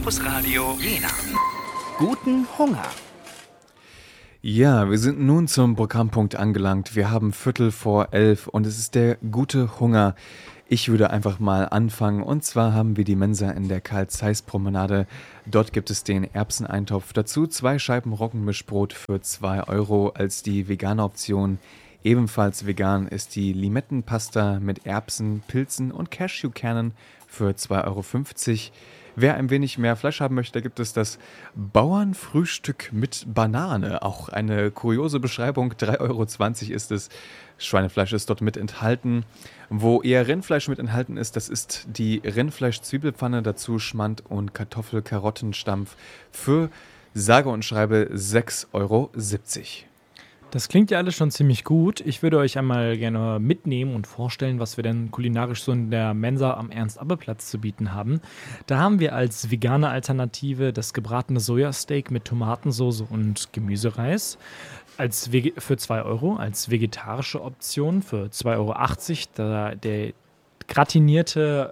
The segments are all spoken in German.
Campus Radio Jena. Guten Hunger. Ja, wir sind nun zum Programmpunkt angelangt. Wir haben 11:15 und es ist der gute Hunger. Ich würde einfach mal anfangen. Und zwar haben wir die Mensa in der Karl-Zeiss-Promenade. Dort gibt es den Erbseneintopf. Dazu 2 Scheiben Roggenmischbrot für 2 Euro als die vegane Option. Ebenfalls vegan ist die Limettenpasta mit Erbsen, Pilzen und Cashewkernen für 2,50 Euro. Wer ein wenig mehr Fleisch haben möchte, da gibt es das Bauernfrühstück mit Banane. Auch eine kuriose Beschreibung, 3,20 Euro ist es. Schweinefleisch ist dort mit enthalten. Wo eher Rindfleisch mit enthalten ist, das ist die Rindfleisch-Zwiebelpfanne, dazu Schmand und Kartoffel-Karottenstampf für sage und schreibe 6,70 Euro. Das klingt ja alles schon ziemlich gut. Ich würde euch einmal gerne mitnehmen und vorstellen, was wir denn kulinarisch so in der Mensa am Ernst-Abbe-Platz zu bieten haben. Da haben wir als vegane Alternative das gebratene Sojasteak mit Tomatensauce und Gemüsereis für 2 Euro. Als vegetarische Option für 2,80 Euro der gratinierte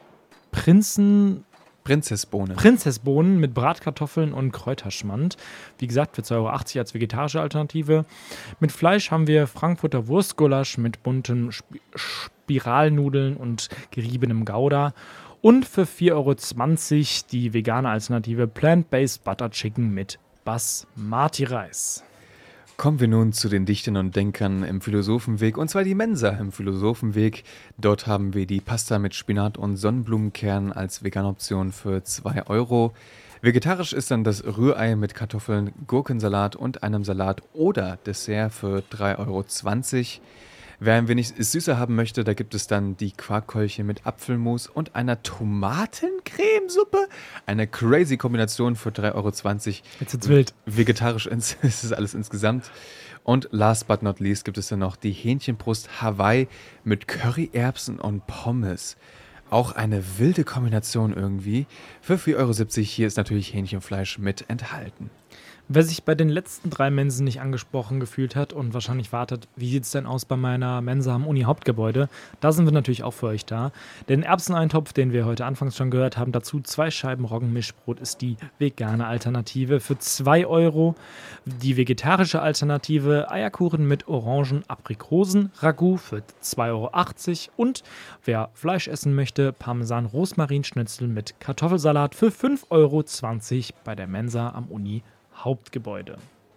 Prinzessbohnen mit Bratkartoffeln und Kräuterschmand. Wie gesagt, für 2,80 Euro als vegetarische Alternative. Mit Fleisch haben wir Frankfurter Wurstgulasch mit bunten Spiralnudeln und geriebenem Gouda. Und für 4,20 Euro die vegane Alternative Plant-Based Butter Chicken mit Basmati-Reis. Kommen wir nun zu den Dichtern und Denkern im Philosophenweg, und zwar die Mensa im Philosophenweg. Dort haben wir die Pasta mit Spinat und Sonnenblumenkernen als Veganoption für 2 Euro. Vegetarisch ist dann das Rührei mit Kartoffeln, Gurkensalat und einem Salat oder Dessert für 3,20 Euro. Wer ein wenig süßer haben möchte, da gibt es dann die Quarkkeulchen mit Apfelmus und einer Tomatencremesuppe. Eine crazy Kombination für 3,20 Euro. Jetzt wird's wild. Vegetarisch ist es alles insgesamt. Und last but not least gibt es dann noch die Hähnchenbrust Hawaii mit Curryerbsen und Pommes. Auch eine wilde Kombination irgendwie. Für 4,70 Euro hier ist natürlich Hähnchenfleisch mit enthalten. Wer sich bei den letzten 3 Mensen nicht angesprochen gefühlt hat und wahrscheinlich wartet, wie sieht es denn aus bei meiner Mensa am Uni-Hauptgebäude, da sind wir natürlich auch für euch da. Den Erbseneintopf, den wir heute anfangs schon gehört haben, dazu 2 Scheiben Roggenmischbrot ist die vegane Alternative für 2 Euro. Die vegetarische Alternative Eierkuchen mit Orangen-Aprikosen-Ragout für 2,80 Euro. Und wer Fleisch essen möchte, Parmesan-Rosmarinschnitzel mit Kartoffelsalat für 5,20 Euro bei der Mensa am Uni-Hauptgebäude.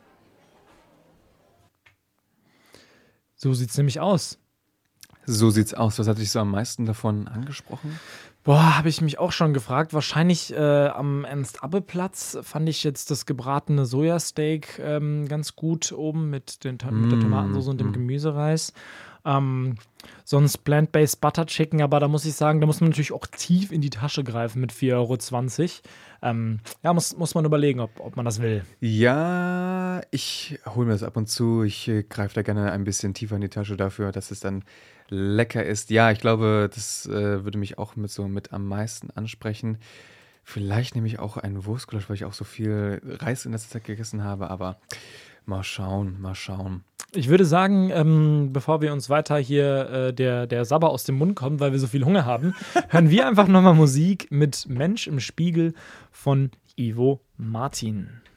So sieht's nämlich aus. So sieht's aus. Was hat dich so am meisten davon angesprochen? Habe ich mich auch schon gefragt. Wahrscheinlich am Ernst-Abbe-Platz fand ich jetzt das gebratene Sojasteak ganz gut oben mit der Tomatensauce und dem Gemüsereis. Sonst Plant-Based Butter Chicken, aber da muss ich sagen, da muss man natürlich auch tief in die Tasche greifen mit 4,20 Euro. Muss man überlegen, ob man das will. Ja, ich hole mir das ab und zu. Ich greife da gerne ein bisschen tiefer in die Tasche dafür, dass es dann lecker ist. Ja, ich glaube, das würde mich auch mit am meisten ansprechen. Vielleicht nehme ich auch einen Wurstgulasch, weil ich auch so viel Reis in letzter Zeit gegessen habe, aber mal schauen. Ich würde sagen, bevor wir uns weiter hier der Sabber aus dem Mund kommt, weil wir so viel Hunger haben, hören wir einfach nochmal Musik mit Mensch im Spiegel von Ivo Martin.